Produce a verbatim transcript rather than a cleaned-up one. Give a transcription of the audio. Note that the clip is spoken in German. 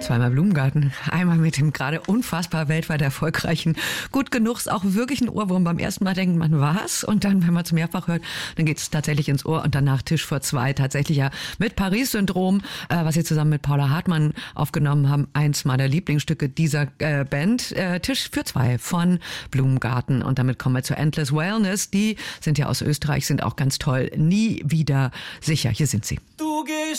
Zweimal Blumengarten, einmal mit dem gerade unfassbar weltweit erfolgreichen Gut genug ist auch wirklich ein Ohrwurm. Beim ersten Mal denkt man, was? Und dann, wenn man es mehrfach hört, dann geht es tatsächlich ins Ohr. Und danach Tisch für zwei, tatsächlich ja mit Paris-Syndrom, äh, was sie zusammen mit Paula Hartmann aufgenommen haben. Eins meiner Lieblingsstücke dieser äh, Band, äh, Tisch für zwei von Blumengarten. Und damit kommen wir zu Endless Wellness. Die sind ja aus Österreich, sind auch ganz toll. Nie wieder sicher. Hier sind sie. Du gehst